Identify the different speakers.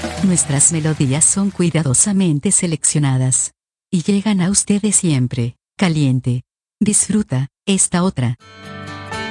Speaker 1: Nuestras melodías son cuidadosamente seleccionadas. Y llegan a ustedes siempre, caliente. Disfruta esta otra.